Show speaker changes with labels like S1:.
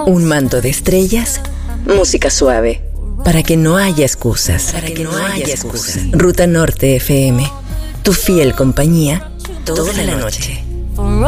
S1: un manto de estrellas, música suave, para que no haya excusas. Ruta Norte FM, tu fiel compañía toda la noche.